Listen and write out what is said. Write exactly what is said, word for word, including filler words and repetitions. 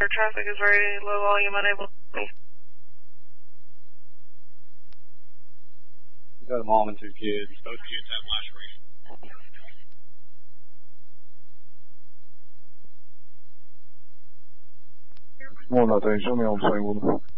Traffic is very low volume, unable to me. You got a mom and two kids. Both kids have last race. one nineteen, show me on the same one.